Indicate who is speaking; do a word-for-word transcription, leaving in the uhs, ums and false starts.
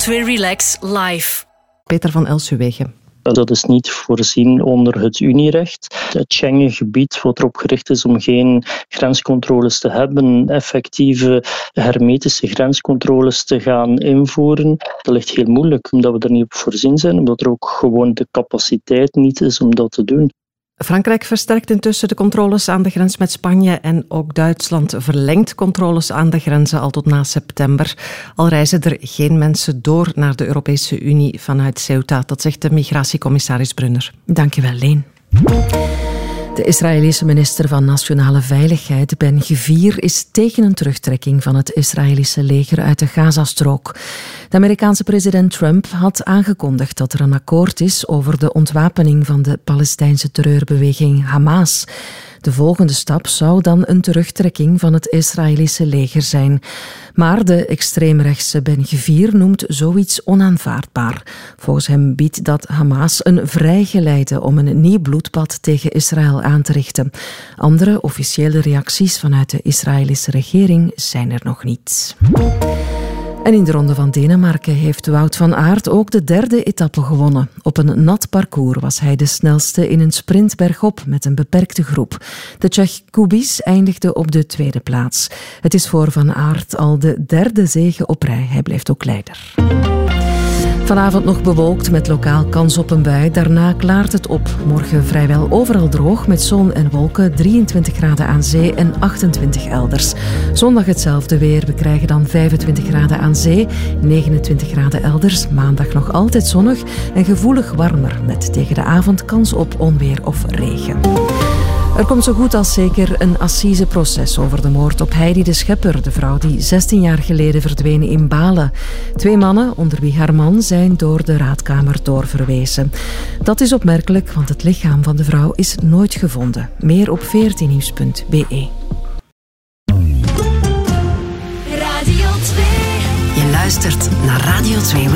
Speaker 1: twee Relax live.
Speaker 2: Peter van Elsewegen.
Speaker 3: Dat is niet voorzien onder het Unierecht. Het Schengengebied, wat erop gericht is om geen grenscontroles te hebben, effectieve hermetische grenscontroles te gaan invoeren, dat ligt heel moeilijk, omdat we er niet op voorzien zijn, omdat er ook gewoon de capaciteit niet is om dat te doen.
Speaker 2: Frankrijk versterkt intussen de controles aan de grens met Spanje en ook Duitsland verlengt controles aan de grenzen al tot na september. Al reizen er geen mensen door naar de Europese Unie vanuit Ceuta. Dat zegt de migratiecommissaris Brunner. Dank je wel, Leen. De Israëlische minister van Nationale Veiligheid, Ben Gvir, is tegen een terugtrekking van het Israëlische leger uit de Gazastrook. De Amerikaanse president Trump had aangekondigd dat er een akkoord is over de ontwapening van de Palestijnse terreurbeweging Hamas. De volgende stap zou dan een terugtrekking van het Israëlische leger zijn. Maar de extreemrechtse Ben Gvir noemt zoiets onaanvaardbaar. Volgens hem biedt dat Hamas een vrijgeleide om een nieuw bloedbad tegen Israël aan te richten. Andere officiële reacties vanuit de Israëlische regering zijn er nog niet. En in de Ronde van Denemarken heeft Wout van Aert ook de derde etappe gewonnen. Op een nat parcours was hij de snelste in een sprint bergop met een beperkte groep. De Tsjech Kubis eindigde op de tweede plaats. Het is voor Van Aert al de derde zege op rij. Hij blijft ook leider. Vanavond nog bewolkt met lokaal kans op een bui. Daarna klaart het op. Morgen vrijwel overal droog met zon en wolken. drieëntwintig graden aan zee en achtentwintig elders. Zondag hetzelfde weer. We krijgen dan vijfentwintig graden aan zee, negenentwintig graden elders. Maandag nog altijd zonnig en gevoelig warmer. Met tegen de avond kans op onweer of regen. Er komt zo goed als zeker een assiseproces over de moord op Heidi de Schepper, de vrouw die zestien jaar geleden verdween in Balen. Twee mannen, onder wie haar man, zijn door de raadkamer doorverwezen. Dat is opmerkelijk, want het lichaam van de vrouw is nooit gevonden. Meer op veertien nieuws punt b e.
Speaker 4: Radio twee. Je luistert naar Radio twee